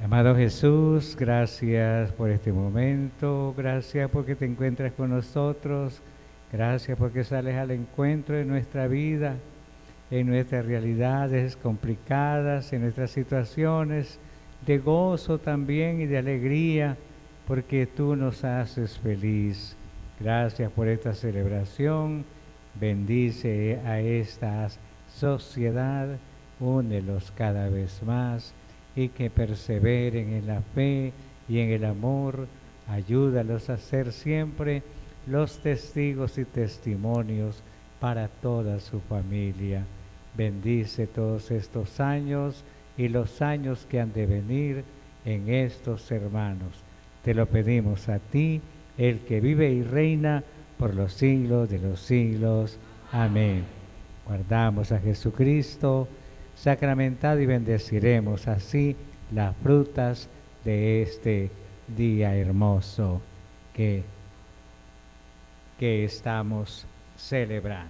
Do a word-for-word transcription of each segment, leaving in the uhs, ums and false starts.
Amado Jesús, gracias por este momento, gracias porque te encuentras con nosotros, gracias porque sales al encuentro de nuestra vida, en nuestras realidades complicadas, en nuestras situaciones de gozo también y de alegría, porque tú nos haces feliz. Gracias por esta celebración, bendice a esta sociedad, únelos cada vez más y que perseveren en la fe y en el amor. Ayúdalos a ser siempre los testigos y testimonios para toda su familia. Bendice todos estos años y los años que han de venir en estos hermanos. Te lo pedimos a ti, el que vive y reina por los siglos de los siglos. Amén. Guardamos a Jesucristo sacramentado y bendeciremos así las frutas de este día hermoso que, que estamos celebrando.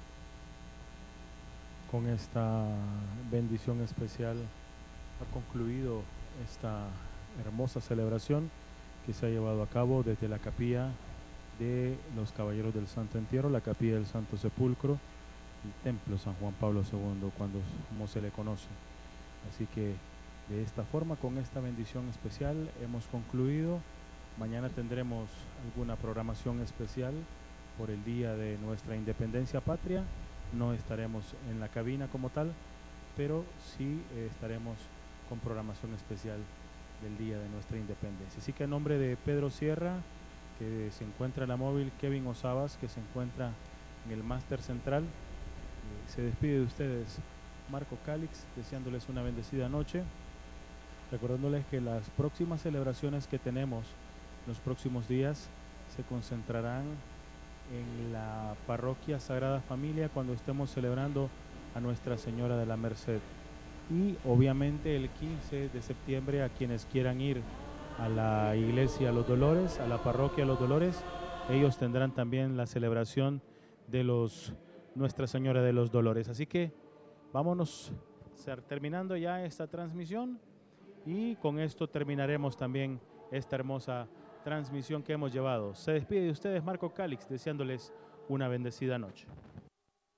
Con esta bendición especial ha concluido esta hermosa celebración que se ha llevado a cabo desde la capilla de los Caballeros del Santo Entierro, la capilla del Santo Sepulcro, el Templo San Juan Pablo segundo, cuando, como se le conoce. Así que de esta forma, con esta bendición especial, hemos concluido. Mañana tendremos alguna programación especial por el día de nuestra independencia patria. No estaremos en la cabina como tal, pero sí eh, estaremos con programación especial del día de nuestra independencia. Así que en nombre de Pedro Sierra, que se encuentra en la móvil, Kevin Osabas, que se encuentra en el máster central, eh, se despide de ustedes Marco Calix, deseándoles una bendecida noche, recordándoles que las próximas celebraciones que tenemos los próximos días se concentrarán en la parroquia Sagrada Familia cuando estemos celebrando a Nuestra Señora de la Merced. Y obviamente el quince de septiembre, a quienes quieran ir a la iglesia Los Dolores, a la parroquia Los Dolores, ellos tendrán también la celebración de los Nuestra Señora de los Dolores. Así que vámonos terminando ya esta transmisión y con esto terminaremos también esta hermosa transmisión que hemos llevado. Se despide de ustedes Marco Calix, deseándoles una bendecida noche.